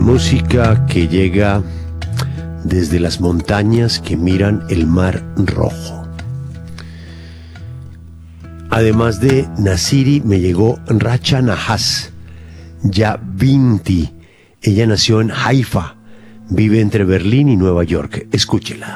Música que llega desde las montañas que miran el Mar Rojo. Además de Nasiri, me llegó Racha Nahas Yavinti. Ella nació en Haifa, vive entre Berlín y Nueva York. Escúchela.